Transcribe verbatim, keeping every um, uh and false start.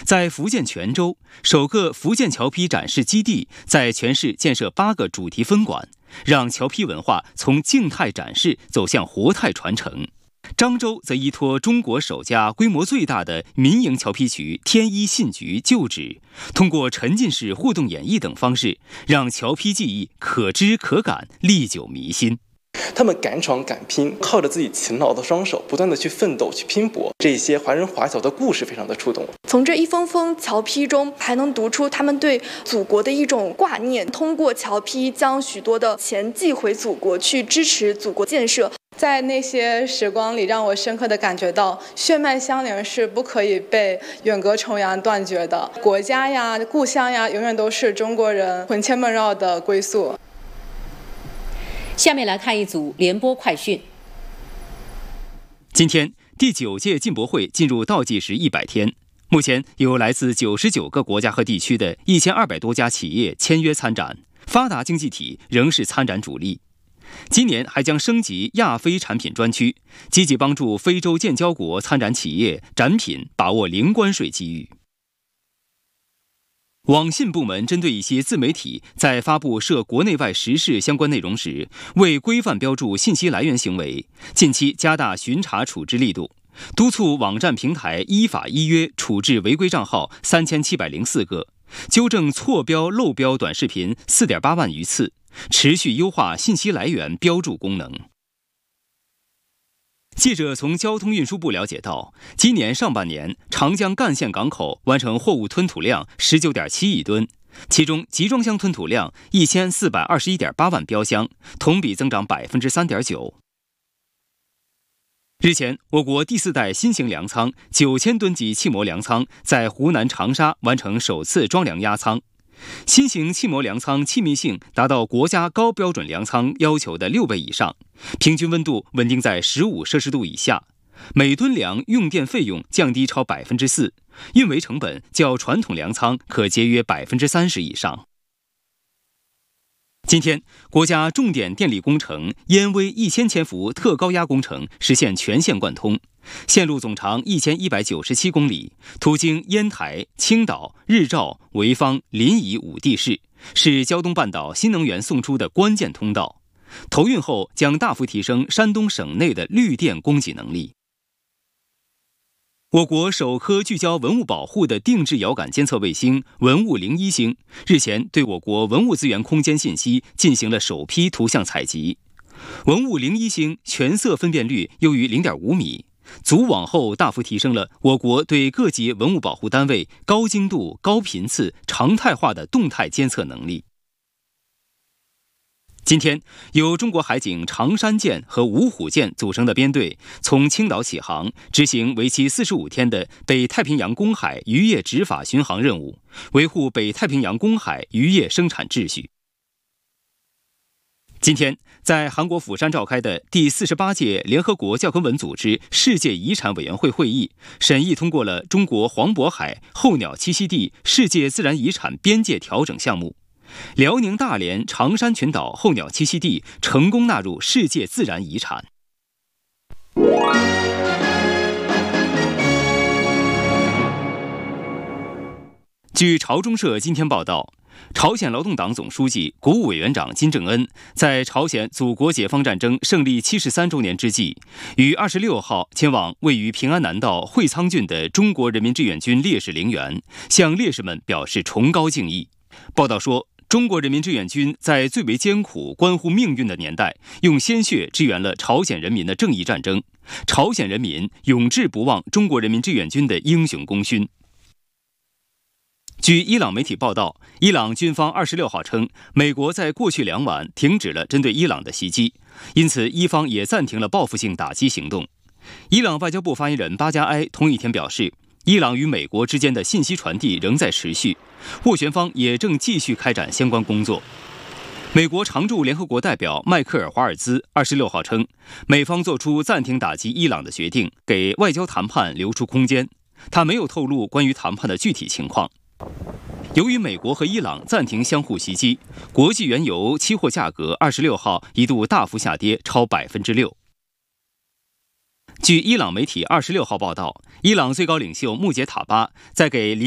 在福建泉州，首个福建侨批展示基地在全市建设八个主题分馆，让侨批文化从静态展示走向活态传承。漳州则依托中国首家规模最大的民营侨批局天一信局旧址，通过沉浸式互动演绎等方式，让侨批技艺可知可感，历久弥新。 他们敢闯敢拼，靠着自己勤劳的双手，不断的去奋斗、去拼搏。这些华人华侨的故事非常的触动。 从这一封封侨批中，还能读出他们对祖国的一种挂念。通过侨批，将许多的钱寄回祖国，去支持祖国建设。 在那些时光里，让我深刻的感觉到，血脉相连是不可以被远隔重洋断绝的。国家呀、故乡呀，永远都是中国人魂牵梦绕的归宿。 下面来看一组联播快讯。 今天，第九届进博会进入倒计时一百天，目前有来自九十九个国家和地区的一千二百多家企业签约参展，发达经济体仍是参展主力。今年还将升级亚非产品专区，积极帮助非洲建交国参展企业展品把握零关税机遇。网信部门针对一些自媒体在发布涉国内外时事相关内容时，未规范标注信息来源行为，近期加大巡查处置力度，督促网站平台依法依约处置违规账号三千七百零四个，纠正错标漏标短视频四点八万余次，持续优化信息来源标注功能。记者从交通运输部了解到，今年上半年长江干线港口完成货物吞吐量 十九点七亿吨，其中集装箱吞吐量一千四百二十一点八万标箱，同比增长 百分之三点九。日前，我国第四代新型粮仓九千吨级气模粮仓在湖南长沙完成首次装粮压舱。新型气模粮仓气密性达到国家高标准粮仓要求的六倍以上，平均温度稳定在十五摄氏度以下，每吨粮用电费用降低超 百分之四， 运维成本较传统粮仓可节约 百分之三十 以上。今天，国家重点电力工程燕威一千千伏特高压工程实现全线贯通，线路总长一千一百九十七公里，途经烟台、青岛、日照、潍坊、临沂五地市，是胶东半岛新能源送出的关键通道。投运后将大幅提升山东省内的绿电供给能力。我国首颗聚焦文物保护的定制遥感监测卫星文物零一星日前对我国文物资源空间信息进行了首批图像采集。文物零一星全色分辨率优于 零点五米，组网后大幅提升了我国对各级文物保护单位高精度、高频次、常态化的动态监测能力。今天，由中国海警长山舰和五虎舰组成的编队从青岛起航，执行为期四十五天的北太平洋公海渔业执法巡航任务，维护北太平洋公海渔业生产秩序。今天，在韩国釜山召开的第四十八届联合国教科文组织世界遗产委员会会议，审议通过了中国黄渤海候鸟栖息地世界自然遗产边界调整项目。辽宁大连长山群岛候鸟栖息地成功纳入世界自然遗产。据朝中社今天报道，朝鲜劳动党总书记、国务委员长金正恩在朝鲜祖国解放战争胜利七十三周年之际，于二十六号前往位于平安南道会仓郡的中国人民志愿军烈士陵园，向烈士们表示崇高敬意。报道说，中国人民志愿军在最为艰苦、关乎命运的年代，用鲜血支援了朝鲜人民的正义战争。朝鲜人民永志不忘中国人民志愿军的英雄功勋。据伊朗媒体报道，伊朗军方二十六号称，美国在过去两晚停止了针对伊朗的袭击，因此伊方也暂停了报复性打击行动。伊朗外交部发言人巴加埃同一天表示，伊朗与美国之间的信息传递仍在持续，斡旋方也正继续开展相关工作。美国常驻联合国代表迈克尔·华尔兹二十六号称，美方做出暂停打击伊朗的决定，给外交谈判留出空间。他没有透露关于谈判的具体情况。由于美国和伊朗暂停相互袭击，国际原油期货价格二十六号一度大幅下跌超百分之六。据伊朗媒体二十六号报道，伊朗最高领袖穆杰塔巴在给